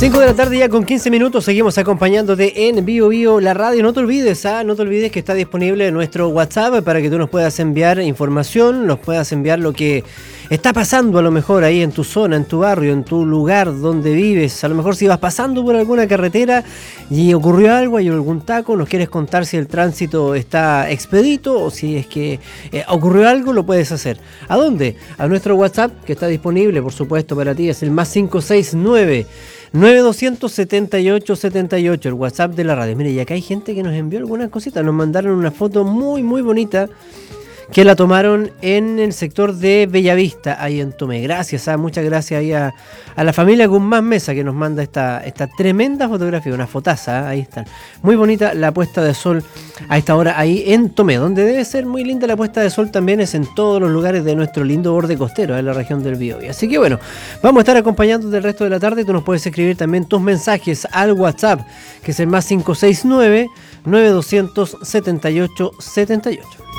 5 de la tarde ya con 15 minutos, seguimos acompañándote en Bio Bio, la radio. No te olvides, no te olvides que está disponible nuestro WhatsApp para que tú nos puedas enviar información, nos puedas enviar lo que está pasando a lo mejor ahí en tu zona, en tu barrio, en tu lugar donde vives. A lo mejor si vas pasando por alguna carretera y ocurrió algo, hay algún taco, nos quieres contar si el tránsito está expedito o si es que ocurrió algo, lo puedes hacer. ¿A dónde? A nuestro WhatsApp, que está disponible, por supuesto, para ti, es el más 569 927878, el WhatsApp de la radio. Mire, y acá hay gente que nos envió algunas cositas, nos mandaron una foto muy muy bonita que la tomaron en el sector de Bellavista, ahí en Tomé. Gracias, muchas gracias ahí a la familia Guzmán Mesa que nos manda esta tremenda fotografía, una fotaza, ahí están. Muy bonita la puesta de sol a esta hora ahí en Tomé, donde debe ser muy linda la puesta de sol también es en todos los lugares de nuestro lindo borde costero, en la región del Biobío. Así que bueno, vamos a estar acompañándote el resto de la tarde. Tú nos puedes escribir también tus mensajes al WhatsApp, que es el más 569 9278 78.